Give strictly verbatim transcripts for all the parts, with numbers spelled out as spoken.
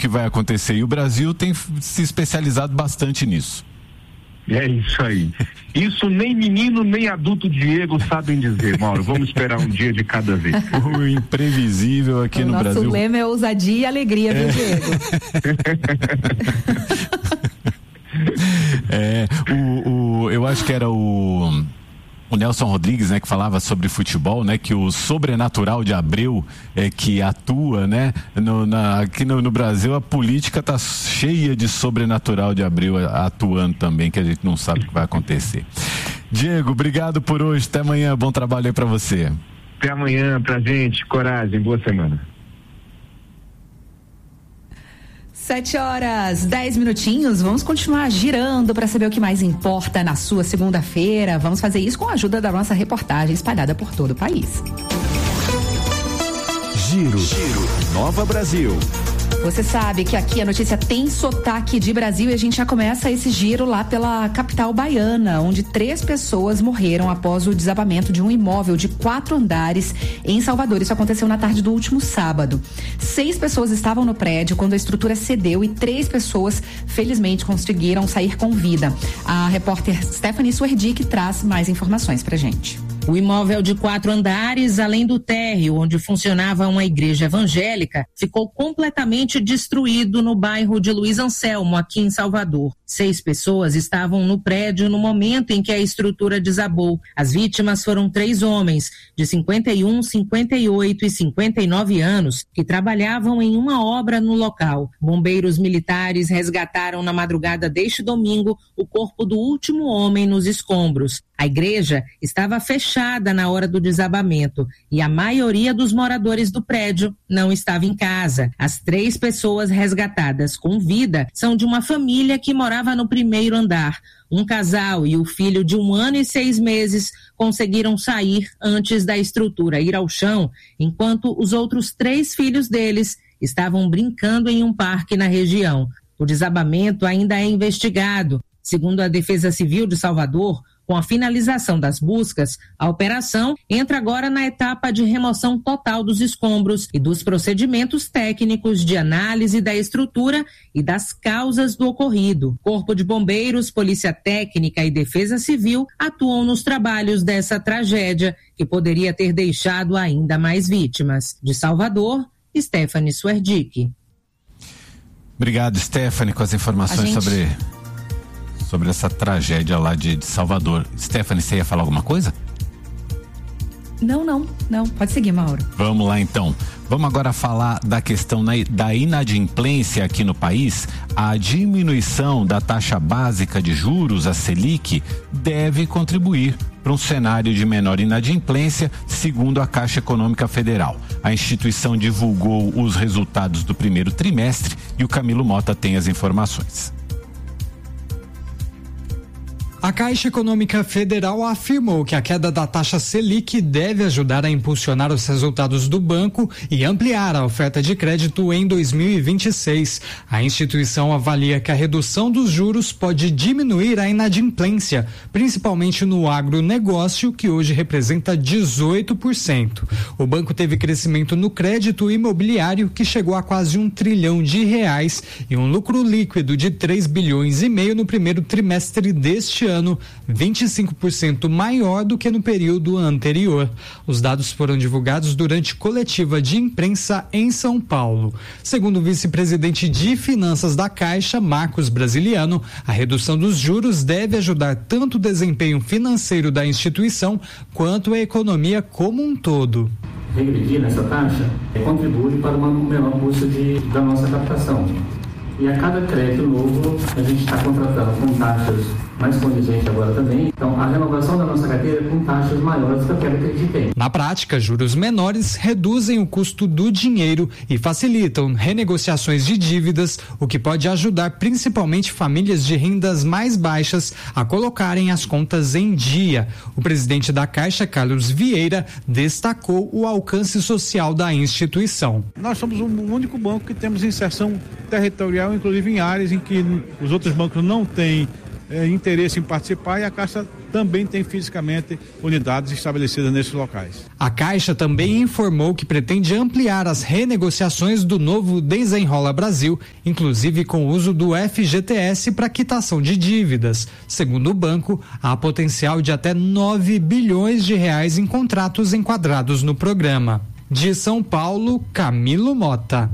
que vai acontecer. E o Brasil tem se especializado bastante nisso. É isso aí. Isso nem menino, nem adulto Diego sabem dizer, Mauro. Vamos esperar um dia de cada vez. O imprevisível aqui o no Brasil. Nosso lema é ousadia e alegria, é. viu, Diego? é, o, o, eu acho que era o... O Nelson Rodrigues, né, que falava sobre futebol, né, que o sobrenatural de Abreu é que atua, né, no, na, aqui no, no Brasil a política tá cheia de sobrenatural de Abreu atuando também, que a gente não sabe o que vai acontecer. Diego, obrigado por hoje, até amanhã, bom trabalho aí pra você. Até amanhã pra gente, coragem, boa semana. Sete horas, dez minutinhos, vamos continuar girando para saber o que mais importa na sua segunda-feira. Vamos fazer isso com a ajuda da nossa reportagem espalhada por todo o país. Giro, Giro, Nova Brasil. Você sabe que aqui a notícia tem sotaque de Brasil e a gente já começa esse giro lá pela capital baiana, onde três pessoas morreram após o desabamento de um imóvel de quatro andares em Salvador. Isso aconteceu na tarde do último sábado. Seis pessoas estavam no prédio quando a estrutura cedeu e três pessoas, felizmente, conseguiram sair com vida. A repórter Stephanie Suerdick traz mais informações pra gente. O imóvel de quatro andares, além do térreo, onde funcionava uma igreja evangélica, ficou completamente destruído no bairro de Luiz Anselmo, aqui em Salvador. Seis pessoas estavam no prédio no momento em que a estrutura desabou. As vítimas foram três homens, de cinquenta e um, cinquenta e oito e cinquenta e nove anos, que trabalhavam em uma obra no local. Bombeiros militares resgataram na madrugada deste domingo o corpo do último homem nos escombros. A igreja estava fechada na hora do desabamento e a maioria dos moradores do prédio não estava em casa. As três pessoas resgatadas com vida são de uma família que morava no primeiro andar. Um casal e o filho de um ano e seis meses conseguiram sair antes da estrutura ir ao chão, enquanto os outros três filhos deles estavam brincando em um parque na região. O desabamento ainda é investigado. Segundo a Defesa Civil de Salvador, com a finalização das buscas, a operação entra agora na etapa de remoção total dos escombros e dos procedimentos técnicos de análise da estrutura e das causas do ocorrido. Corpo de Bombeiros, Polícia Técnica e Defesa Civil atuam nos trabalhos dessa tragédia, que poderia ter deixado ainda mais vítimas. De Salvador, Stephanie Suerdick. Obrigado, Stephanie, com as informações gente... sobre... sobre essa tragédia lá de, de Salvador. Stephanie, você ia falar alguma coisa? Não, não, não. Pode seguir, Mauro. Vamos lá, então. Vamos agora falar da questão na, da inadimplência aqui no país. A diminuição da taxa básica de juros, a Selic, deve contribuir para um cenário de menor inadimplência, segundo a Caixa Econômica Federal. A instituição divulgou os resultados do primeiro trimestre e o Camilo Mota tem as informações. A Caixa Econômica Federal afirmou que a queda da taxa Selic deve ajudar a impulsionar os resultados do banco e ampliar a oferta de crédito em dois mil e vinte e seis. A instituição avalia que a redução dos juros pode diminuir a inadimplência, principalmente no agronegócio, que hoje representa dezoito por cento. O banco teve crescimento no crédito imobiliário, que chegou a quase um trilhão de reais, e um lucro líquido de três bilhões e meio no primeiro trimestre deste ano. ano, vinte e cinco por cento maior do que no período anterior. Os dados foram divulgados durante coletiva de imprensa em São Paulo. Segundo o vice-presidente de Finanças da Caixa, Marcos Brasiliano, a redução dos juros deve ajudar tanto o desempenho financeiro da instituição quanto a economia como um todo. Regredir nessa taxa contribui para uma menor custo de, da nossa captação. E a cada crédito novo, a gente está contratando com taxas mais condizentes agora também. Então, a renovação da nossa carteira é com taxas maiores do que aquela que a gente tem. Na prática, juros menores reduzem o custo do dinheiro e facilitam renegociações de dívidas, o que pode ajudar principalmente famílias de rendas mais baixas a colocarem as contas em dia. O presidente da Caixa, Carlos Vieira, destacou o alcance social da instituição. Nós somos o único banco que temos inserção territorial, inclusive em áreas em que os outros bancos não têm é, interesse em participar, e a Caixa também tem fisicamente unidades estabelecidas nesses locais. A Caixa também informou que pretende ampliar as renegociações do novo Desenrola Brasil, inclusive com o uso do F G T S para quitação de dívidas. Segundo o banco, há potencial de até nove bilhões de reais em contratos enquadrados no programa. De São Paulo, Camilo Mota.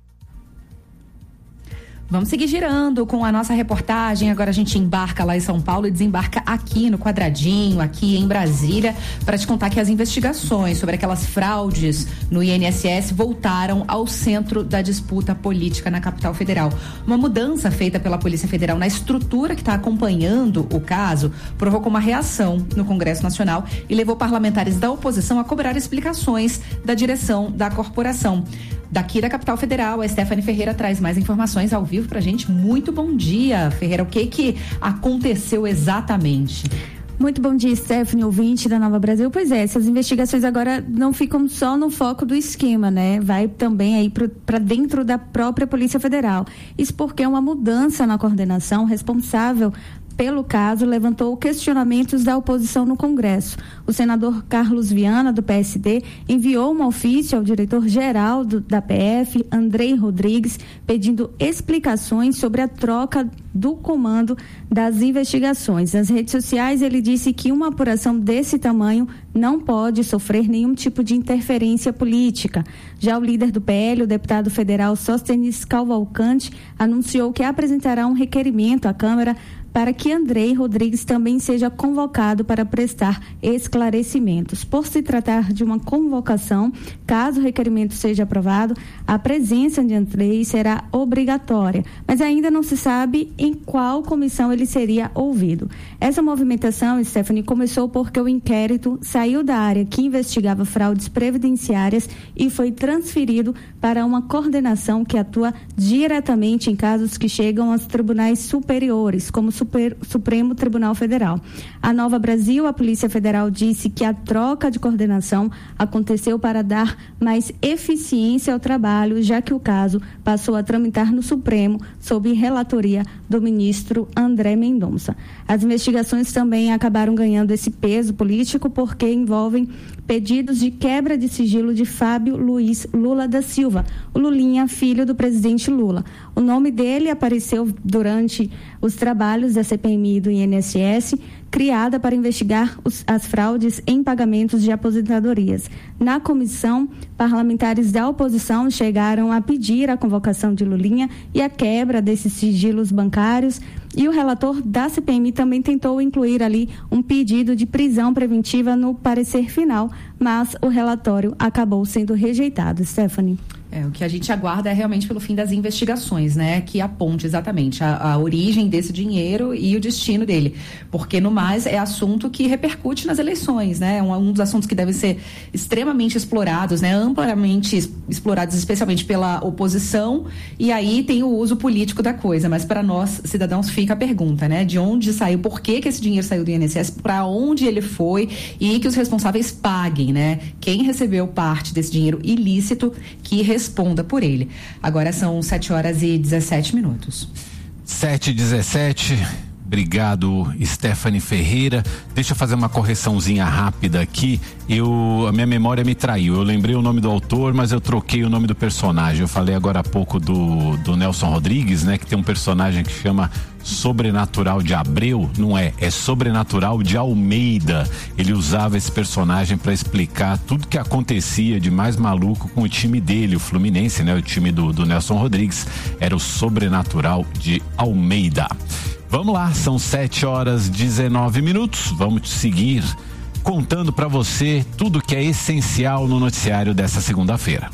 Vamos seguir girando com a nossa reportagem. Agora a gente embarca lá em São Paulo e desembarca aqui no Quadradinho, aqui em Brasília, para te contar que as investigações sobre aquelas fraudes no I N S S voltaram ao centro da disputa política na capital federal. Uma mudança feita pela Polícia Federal na estrutura que está acompanhando o caso provocou uma reação no Congresso Nacional e levou parlamentares da oposição a cobrar explicações da direção da corporação. Daqui da capital federal, a Stephanie Ferreira traz mais informações ao vivo pra gente. Muito bom dia, Ferreira. O que que aconteceu exatamente? Muito bom dia, Stephanie, ouvinte da Nova Brasil. Pois é, essas investigações agora não ficam só no foco do esquema, né? Vai também aí para dentro da própria Polícia Federal. Isso porque é uma mudança na coordenação responsável pelo caso levantou questionamentos da oposição no Congresso. O senador Carlos Viana, do P S D, enviou um ofício ao diretor-geral do, da P F, Andrei Rodrigues, pedindo explicações sobre a troca do comando das investigações. Nas redes sociais, ele disse que uma apuração desse tamanho não pode sofrer nenhum tipo de interferência política. Já o líder do P L, o deputado federal Sóstenes Cavalcante, anunciou que apresentará um requerimento à Câmara para que Andrei Rodrigues também seja convocado para prestar esclarecimentos. Por se tratar de uma convocação, caso o requerimento seja aprovado, a presença de Andrei será obrigatória, mas ainda não se sabe em qual comissão ele seria ouvido. Essa movimentação, Stephanie, começou porque o inquérito saiu da área que investigava fraudes previdenciárias e foi transferido para uma coordenação que atua diretamente em casos que chegam aos tribunais superiores, como o Super, Supremo Tribunal Federal. A Nova Brasil, a Polícia Federal disse que a troca de coordenação aconteceu para dar mais eficiência ao trabalho, já que o caso passou a tramitar no Supremo sob relatoria do ministro André Mendonça. As investigações também acabaram ganhando esse peso político porque envolvem pedidos de quebra de sigilo de Fábio Luiz Lula da Silva, o Lulinha, filho do presidente Lula. O nome dele apareceu durante os trabalhos da C P M I do I N S S, criada para investigar os, as fraudes em pagamentos de aposentadorias. Na comissão, parlamentares da oposição chegaram a pedir a convocação de Lulinha e a quebra desses sigilos bancários, e o relator da C P M I também tentou incluir ali um pedido de prisão preventiva no parecer final, mas o relatório acabou sendo rejeitado. Stephanie. É, o que a gente aguarda é realmente pelo fim das investigações, né? Que aponte exatamente a, a origem desse dinheiro e o destino dele. Porque, no mais, é assunto que repercute nas eleições, né? Um, um dos assuntos que devem ser extremamente explorados, né? Amplamente explorados, especialmente pela oposição. E aí tem o uso político da coisa. Mas para nós, cidadãos, fica a pergunta, né? De onde saiu, por que que esse dinheiro saiu do I N S S, para onde ele foi e que os responsáveis paguem, né? Quem recebeu parte desse dinheiro ilícito que responda por ele. Agora são sete horas e dezessete minutos. sete e dezessete. Obrigado, Stephanie Ferreira. Deixa eu fazer uma correçãozinha rápida aqui. Eu, a minha memória me traiu. Eu lembrei o nome do autor, mas eu troquei o nome do personagem. Eu falei agora há pouco do, do Nelson Rodrigues, né? Que tem um personagem que chama Sobrenatural de Abreu. Não é, é Sobrenatural de Almeida. Ele usava esse personagem para explicar tudo que acontecia de mais maluco com o time dele, o Fluminense, né? O time do, do Nelson Rodrigues. Era o Sobrenatural de Almeida. Vamos lá, são sete horas e dezenove minutos. Vamos seguir contando para você tudo que é essencial no noticiário dessa segunda-feira.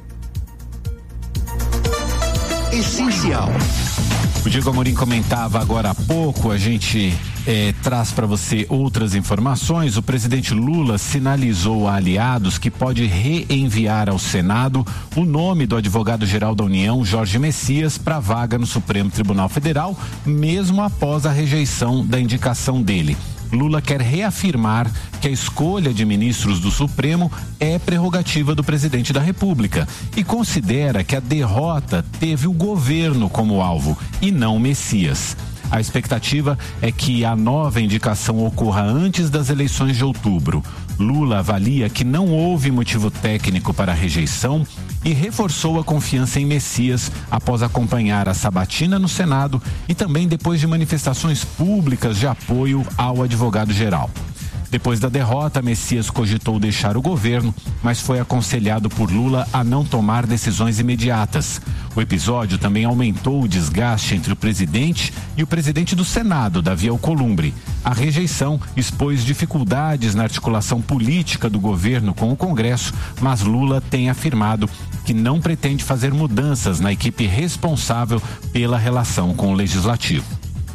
Essencial. O Diego Amorim comentava agora há pouco, a gente eh, traz para você outras informações. O presidente Lula sinalizou a aliados que pode reenviar ao Senado o nome do advogado-geral da União, Jorge Messias, para vaga no Supremo Tribunal Federal, mesmo após a rejeição da indicação dele. Lula quer reafirmar que a escolha de ministros do Supremo é prerrogativa do presidente da República e considera que a derrota teve o governo como alvo e não Messias. A expectativa é que a nova indicação ocorra antes das eleições de outubro. Lula avalia que não houve motivo técnico para a rejeição e reforçou a confiança em Messias após acompanhar a sabatina no Senado e também depois de manifestações públicas de apoio ao advogado-geral. Depois da derrota, Messias cogitou deixar o governo, mas foi aconselhado por Lula a não tomar decisões imediatas. O episódio também aumentou o desgaste entre o presidente e o presidente do Senado, Davi Alcolumbre. A rejeição expôs dificuldades na articulação política do governo com o Congresso, mas Lula tem afirmado que não pretende fazer mudanças na equipe responsável pela relação com o Legislativo.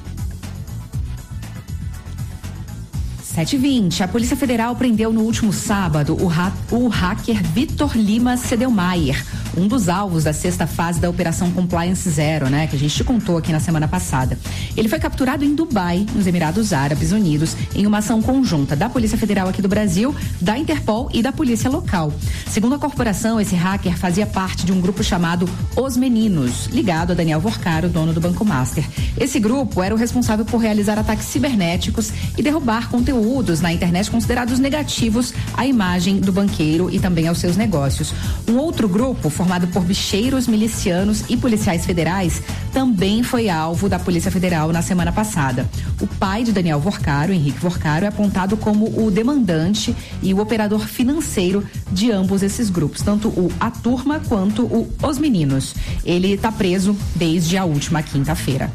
sete e vinte, a Polícia Federal prendeu no último sábado o, ha- o hacker Vitor Lima Sedelmaier, um dos alvos da sexta fase da Operação Compliance Zero, né, que a gente te contou aqui na semana passada. Ele foi capturado em Dubai, nos Emirados Árabes Unidos, em uma ação conjunta da Polícia Federal aqui do Brasil, da Interpol e da Polícia Local. Segundo a corporação, esse hacker fazia parte de um grupo chamado Os Meninos, ligado a Daniel Vorcaro, dono do Banco Master. Esse grupo era o responsável por realizar ataques cibernéticos e derrubar conteúdos na internet considerados negativos à imagem do banqueiro e também aos seus negócios. Um outro grupo, formado por bicheiros, milicianos e policiais federais, também foi alvo da Polícia Federal na semana passada. O pai de Daniel Vorcaro, Henrique Vorcaro, é apontado como o demandante e o operador financeiro de ambos esses grupos, tanto o A Turma quanto o Os Meninos. Ele está preso desde a última quinta-feira.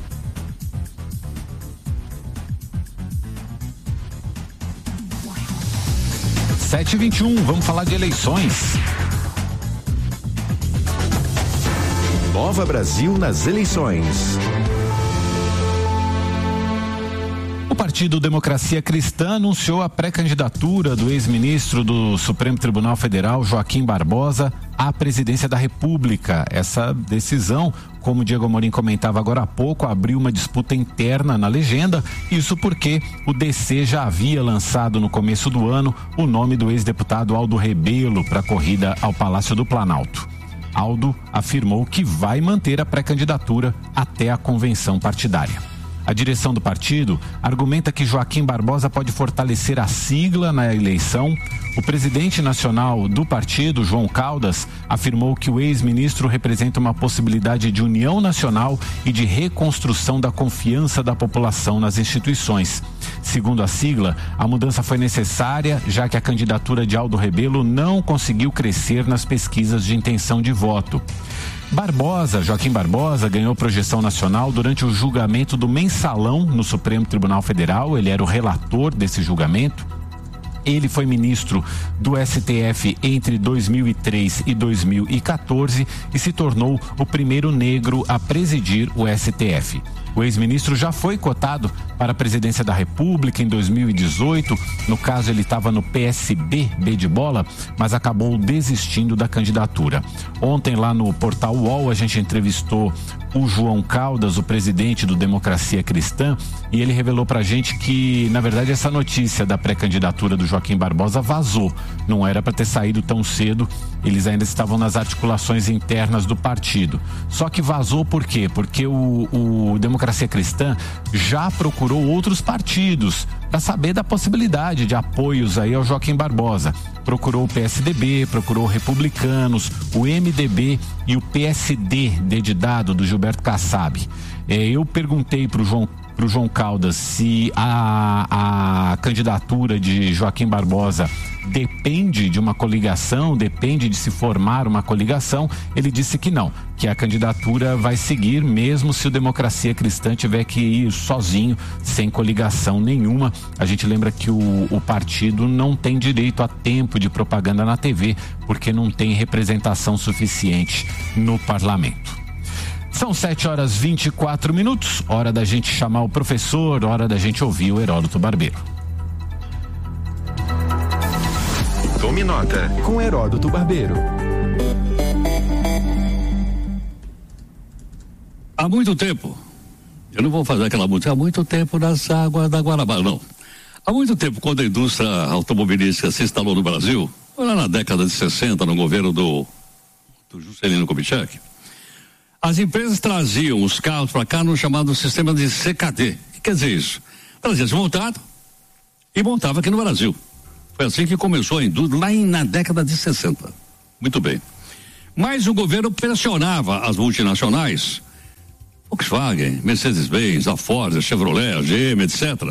sete e vinte e um, vamos falar de eleições. Nova Brasil nas eleições. O Partido Democracia Cristã anunciou a pré-candidatura do ex-ministro do Supremo Tribunal Federal, Joaquim Barbosa, à presidência da República. Essa decisão, como o Diego Amorim comentava agora há pouco, abriu uma disputa interna na legenda, isso porque o D C já havia lançado no começo do ano o nome do ex-deputado Aldo Rebelo para a corrida ao Palácio do Planalto. Aldo afirmou que vai manter a pré-candidatura até a convenção partidária. A direção do partido argumenta que Joaquim Barbosa pode fortalecer a sigla na eleição. O presidente nacional do partido, João Caldas, afirmou que o ex-ministro representa uma possibilidade de união nacional e de reconstrução da confiança da população nas instituições. Segundo a sigla, a mudança foi necessária, já que a candidatura de Aldo Rebelo não conseguiu crescer nas pesquisas de intenção de voto. Barbosa, Joaquim Barbosa, ganhou projeção nacional durante o julgamento do Mensalão no Supremo Tribunal Federal. Ele era o relator desse julgamento. Ele foi ministro do S T F entre dois mil e três e dois mil e quatorze e se tornou o primeiro negro a presidir o S T F. O ex-ministro já foi cotado para a presidência da República em dois mil e dezoito. No caso, ele estava no P S B, B de bola, mas acabou desistindo da candidatura. Ontem, lá no portal U O L, a gente entrevistou o João Caldas, o presidente do Democracia Cristã, e ele revelou pra gente que, na verdade, essa notícia da pré-candidatura do Joaquim Barbosa vazou. Não era para ter saído tão cedo, eles ainda estavam nas articulações internas do partido. Só que vazou por quê? Porque o, o Democracia Cristã já procurou outros partidos para saber da possibilidade de apoios aí ao Joaquim Barbosa. Procurou o P S D B, procurou Republicanos, o M D B e o P S D, D de dado, do Gilberto Kassab. É, eu perguntei para o João para o João Caldas se a, a candidatura de Joaquim Barbosa depende de uma coligação, depende de se formar uma coligação. Ele disse que não, que a candidatura vai seguir mesmo se o Democracia Cristã tiver que ir sozinho, sem coligação nenhuma. A gente lembra que o, o partido não tem direito a tempo de propaganda na T V, porque não tem representação suficiente no parlamento. São sete horas e vinte e quatro minutos, hora da gente chamar o professor, hora da gente ouvir o Heródoto Barbeiro. Tome nota com Heródoto Barbeiro. Há muito tempo, eu não vou fazer aquela música, há muito tempo nas águas da Guanabara, não. Há muito tempo, quando a indústria automobilística se instalou no Brasil, foi lá na década de sessenta, no governo do, do Juscelino Kubitschek, as empresas traziam os carros para cá no chamado sistema de C K D. O que quer dizer isso? Trazia desmontado e montava aqui no Brasil. Foi assim que começou a indústria lá em, na década de sessenta. Muito bem. Mas o governo pressionava as multinacionais, Volkswagen, Mercedes-Benz, a Ford, a Chevrolet, a G M, etcétera,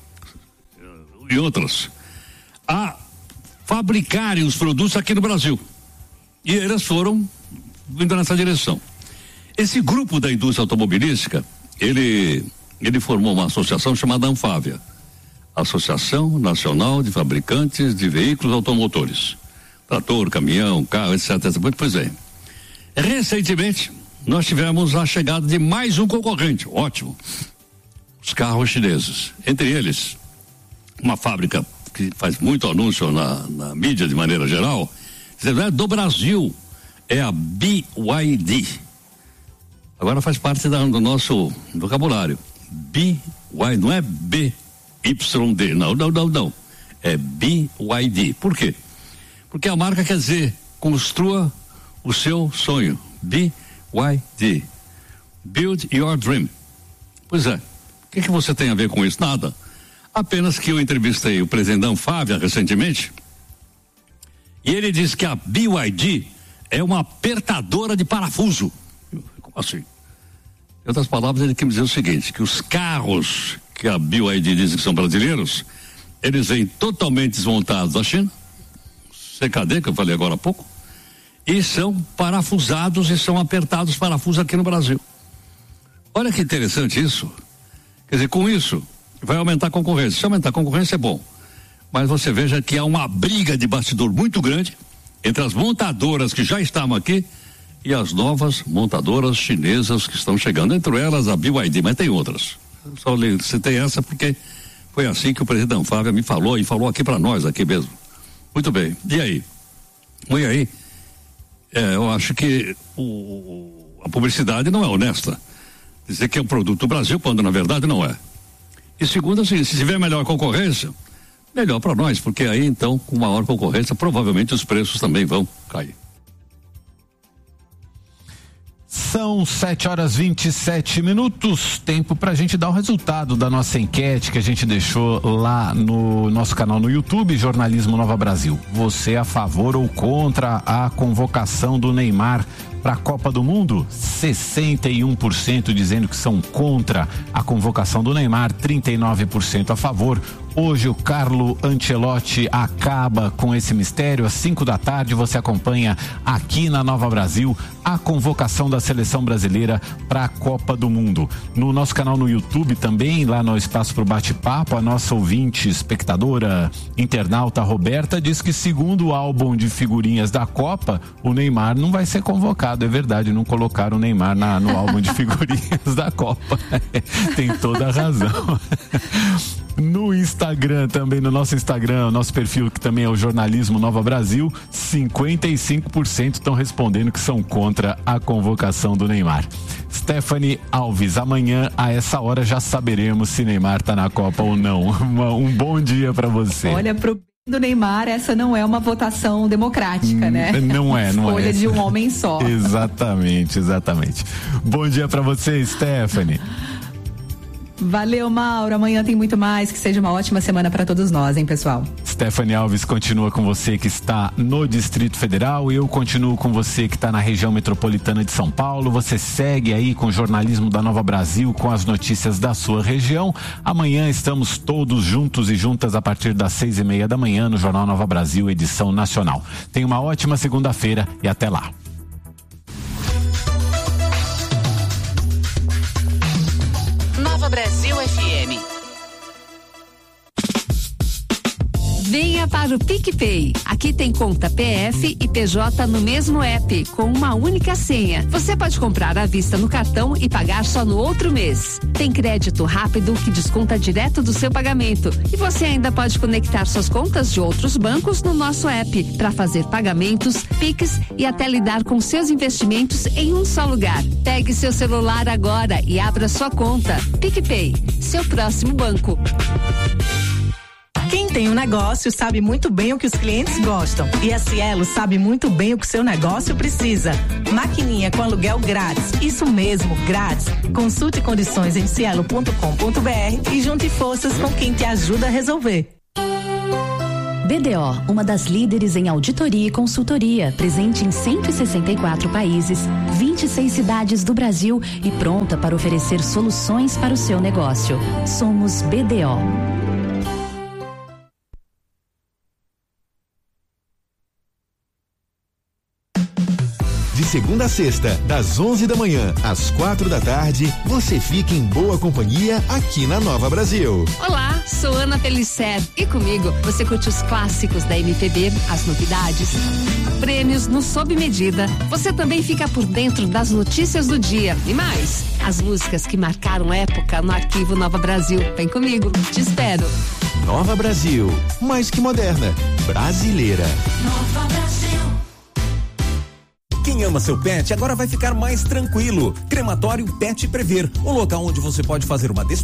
e outras, a fabricarem os produtos aqui no Brasil. E elas foram indo nessa direção. Esse grupo da indústria automobilística, ele, ele formou uma associação chamada Anfávia, Associação Nacional de Fabricantes de Veículos Automotores. Trator, caminhão, carro, etcétera. Pois é. Recentemente, nós tivemos a chegada de mais um concorrente. Ótimo. Os carros chineses. Entre eles, uma fábrica que faz muito anúncio na, na mídia de maneira geral, é do Brasil. É a B Y D. Agora faz parte da, do nosso vocabulário. B Y, não é B Y D. Não, não, não, não. É B Y D. Por quê? Porque a marca quer dizer, construa o seu sonho. B Y D. Build your dream. Pois é. O que, que você tem a ver com isso? Nada. Apenas que eu entrevistei o presidente da Anfávia recentemente e ele disse que a B Y D é uma apertadora de parafuso. Como assim? Em outras palavras, ele quer dizer o seguinte, que os carros que a B Y D diz que são brasileiros, eles vêm totalmente desmontados da China, C K D, que eu falei agora há pouco, e são parafusados e são apertados parafusos aqui no Brasil. Olha que interessante isso. Quer dizer, com isso, vai aumentar a concorrência. Se aumentar a concorrência é bom. Mas você veja que há uma briga de bastidor muito grande entre as montadoras que já estavam aqui e as novas montadoras chinesas que estão chegando. Entre elas a B Y D, mas tem outras. Eu só citei essa porque foi assim que o presidente da Anfávia me falou e falou aqui para nós, aqui mesmo. Muito bem. E aí? E aí? É, eu acho que o, a publicidade não é honesta. Dizer que é um produto do Brasil, quando na verdade não é. E segundo, assim, se tiver melhor concorrência, melhor para nós, porque aí então, com maior concorrência, provavelmente os preços também vão cair. São sete horas e vinte e sete minutos, tempo pra gente dar o resultado da nossa enquete que a gente deixou lá no nosso canal no YouTube, Jornalismo Nova Brasil. Você é a favor ou contra a convocação do Neymar para a Copa do Mundo? sessenta e um por cento dizendo que são contra a convocação do Neymar, trinta e nove por cento a favor. Hoje o Carlo Ancelotti acaba com esse mistério. Às cinco da tarde você acompanha aqui na Nova Brasil a convocação da seleção brasileira para a Copa do Mundo. No nosso canal no YouTube também, lá no Espaço pro Bate-Papo, a nossa ouvinte, espectadora, internauta Roberta diz que segundo o álbum de figurinhas da Copa, o Neymar não vai ser convocado. É verdade, não colocaram o Neymar na, no álbum de figurinhas da Copa. Tem toda a razão. No Instagram também, no nosso Instagram, o nosso perfil que também é o Jornalismo Nova Brasil, cinquenta e cinco por cento estão respondendo que são contra a convocação do Neymar. Stephanie Alves, amanhã a essa hora já saberemos se Neymar tá na Copa ou não. Uma, um bom dia para você. Olha, pro do Neymar, essa não é uma votação democrática, né? Não é, não é. Escolha de um homem só. Exatamente, exatamente. Bom dia para você, Stephanie. Valeu, Mauro. Amanhã tem muito mais. Que seja uma ótima semana para todos nós, hein, pessoal? Stephanie Alves continua com você que está no Distrito Federal. Eu continuo com você que está na região metropolitana de São Paulo. Você segue aí com o jornalismo da Nova Brasil, com as notícias da sua região. Amanhã estamos todos juntos e juntas a partir das seis e meia da manhã no Jornal Nova Brasil, edição nacional. Tenha uma ótima segunda-feira e até lá. Nova Brasil F M. Venha para o PicPay. Aqui tem conta P F e P J no mesmo app, com uma única senha. Você pode comprar à vista no cartão e pagar só no outro mês. Tem crédito rápido que desconta direto do seu pagamento. E você ainda pode conectar suas contas de outros bancos no nosso app para fazer pagamentos, Pix e até lidar com seus investimentos em um só lugar. Pegue seu celular agora e abra sua conta. PicPay, seu próximo banco. Quem tem um negócio sabe muito bem o que os clientes gostam. E a Cielo sabe muito bem o que o seu negócio precisa. Maquininha com aluguel grátis. Isso mesmo, grátis. Consulte condições em cielo ponto com ponto br e junte forças com quem te ajuda a resolver. B D O, uma das líderes em auditoria e consultoria, presente em cento e sessenta e quatro países, vinte e seis cidades do Brasil e pronta para oferecer soluções para o seu negócio. Somos B D O. De segunda a sexta, das onze da manhã às quatro da tarde, você fica em boa companhia aqui na Nova Brasil. Olá, sou Ana Pellicer e comigo você curte os clássicos da M P B, as novidades, prêmios no Sob Medida. Você também fica por dentro das notícias do dia e mais, as músicas que marcaram época no arquivo Nova Brasil. Vem comigo, te espero. Nova Brasil, mais que moderna, brasileira. Nova Brasil. Quem ama seu pet agora vai ficar mais tranquilo. Crematório Pet Prever, um local onde você pode fazer uma